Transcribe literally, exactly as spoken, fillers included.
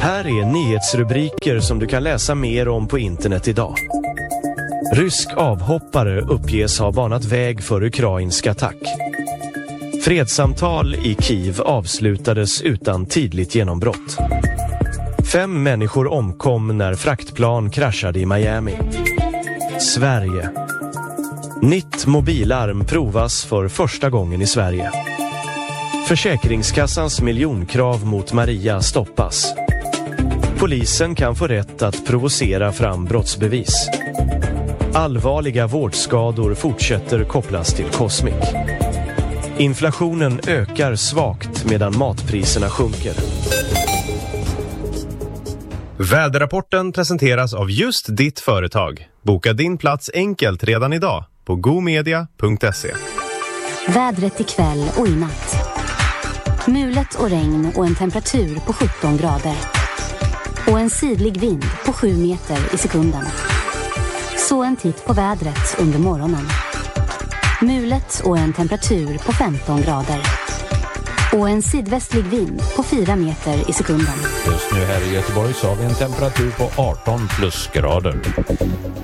Här är nyhetsrubriker som du kan läsa mer om på internet idag. Rysk avhoppare uppges ha banat väg för ukrainsk attack. Fredssamtal i Kiev avslutades utan tidligt genombrott. Fem människor omkom när fraktplan kraschade i Miami. Sverige. Nytt mobilarm provas för första gången i Sverige. Försäkringskassans miljonkrav mot Maria stoppas. Polisen kan få rätt att provocera fram brottsbevis. Allvarliga vårdskador fortsätter kopplas till Cosmic. Inflationen ökar svagt medan matpriserna sjunker. Väderrapporten presenteras av just ditt företag. Boka din plats enkelt redan idag på gomedia punkt se. Vädret ikväll och i natt. Mulet och regn och en temperatur på sjutton grader. Och en sidlig vind på sju meter i sekunden. Så en titt på vädret under morgonen. Mulet och en temperatur på femton grader. Och en sydvästlig vind på fyra meter i sekunden. Just nu här i Göteborg så har vi en temperatur på arton plusgrader.